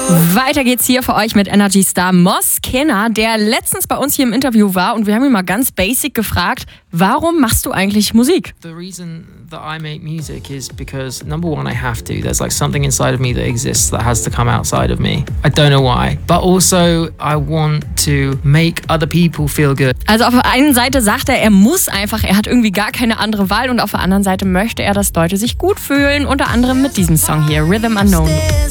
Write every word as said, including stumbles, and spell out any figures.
Weiter geht's hier für euch mit Energy Star Moss Kenner, der letztens bei uns hier im Interview war und wir haben ihn mal ganz basic gefragt, warum machst du eigentlich Musik? The reason that I make music is because number one, I have to. There's like something inside of me that exists that has to come outside of me. I don't know why, but also I want to make other people feel good. Also auf der einen Seite sagt er, er muss einfach, er hat irgendwie gar keine andere Wahl und auf der anderen Seite möchte er, dass Leute sich gut fühlen, unter anderem mit diesem Song hier, Rhythm Unknown.